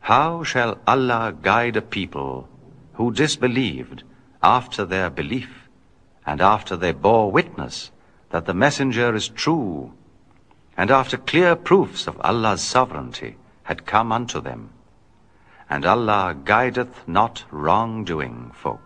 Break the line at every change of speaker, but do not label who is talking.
How shall Allah guide a people who disbelieved after their belief and after they bore witness that the messenger is true, and after clear proofs of Allah's sovereignty had come unto them? And Allah guideth not wrongdoing folk.